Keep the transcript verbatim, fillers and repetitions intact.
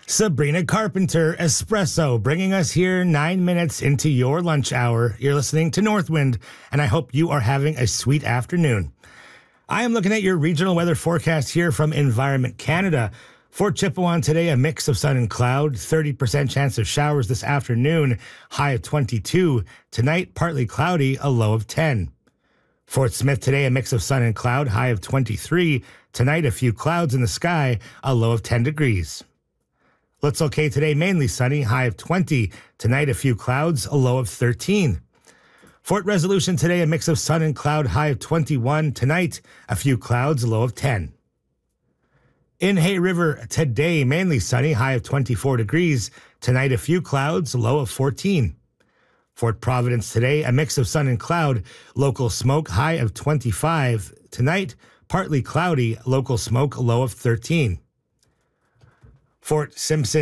Sabrina Carpenter, Espresso, bringing us here nine minutes into your lunch hour. You're listening to Northwind, and I hope you are having a sweet afternoon. I am looking at your regional weather forecast here from Environment Canada. For Chippewa today, a mix of sun and cloud, thirty percent chance of showers this afternoon, high of twenty-two. Tonight, partly cloudy, a low of ten. Fort Smith today, a mix of sun and cloud, high of twenty-three. Tonight, a few clouds in the sky, a low of ten degrees. Let's okay today, mainly sunny, high of twenty. Tonight, a few clouds, a low of thirteen. Fort Resolution today, a mix of sun and cloud, high of twenty-one. Tonight, a few clouds, a low of ten. In Hay River today, mainly sunny, high of twenty-four degrees. Tonight, a few clouds, a low of fourteen. Fort Providence today, a mix of sun and cloud, local smoke, high of twenty-five. Tonight, partly cloudy, local smoke, a low of thirteen. Fort Simpson